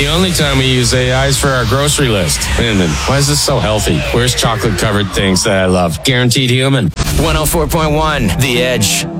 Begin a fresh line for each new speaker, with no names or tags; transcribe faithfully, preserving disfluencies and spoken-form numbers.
The only time we use A I is for our grocery list. And then, why is this so healthy? Where's chocolate-covered things that I love? Guaranteed human.
one oh four point one, The Edge.